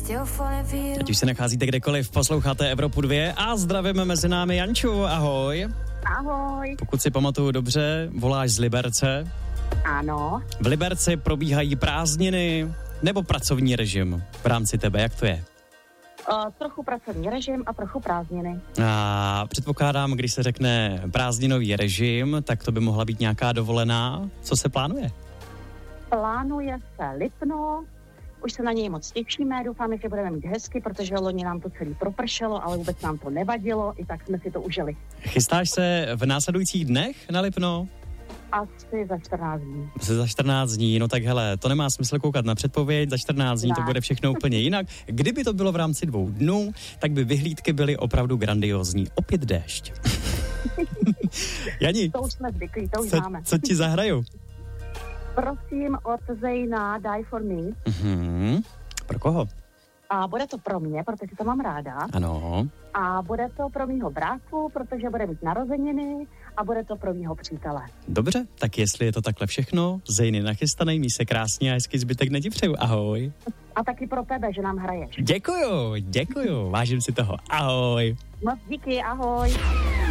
Ať už se nacházíte kdekoliv, posloucháte Evropu 2 a zdravíme mezi námi Janču, ahoj. Ahoj. Pokud si pamatuju dobře, voláš z Liberce. Ano. V Liberci probíhají prázdniny nebo pracovní režim v rámci tebe, jak to je? Trochu pracovní režim a trochu prázdniny. A předpokládám, když se řekne prázdninový režim, tak to by mohla být nějaká dovolená. Co se plánuje? Plánuje se Lipno, už se na něj moc těšíme, doufáme, že budeme mít hezky, protože loni nám to celý propršelo, ale vůbec nám to nevadilo, i tak jsme si to užili. Chystáš se v následujících dnech na Lipno? Asi za 14 dní. Za 14 dní, no tak hele, to nemá smysl koukat na předpověď, za 14 dní to bude všechno úplně jinak. Kdyby to bylo v rámci 2 dnů, tak by vyhlídky byly opravdu grandiózní. Opět déšť. Jani, to už jsme zvyklí, to už známe. Co ti zahraju? Prosím od Zejna Die for Me. Pro koho? A bude to pro mě, protože to mám ráda. Ano. A bude to pro mýho bráchu, protože bude mít narozeniny a bude to pro mýho přítele. Dobře, tak jestli je to takhle všechno, Zejny nachystanej, mí se krásně a hezky zbytek nedí přeju. Ahoj. A taky pro tebe, že nám hraješ. Děkuju, vážím si toho. Ahoj. Moc díky, ahoj.